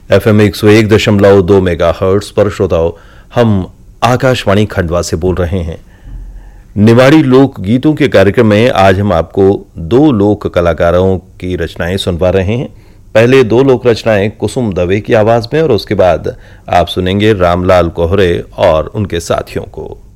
FM 101.2 megahertz पर श्रोताओं, हम आकाशवाणी खंडवा से बोल रहे हैं। निवाड़ी लोक गीतों के कार्यक्रम में आज हम आपको दो लोक कलाकारों की रचनाएं सुनवा रहे हैं। पहले दो लोक रचनाएं कुसुम दवे की आवाज में और उसके बाद आप सुनेंगे रामलाल कोहरे और उनके साथियों को।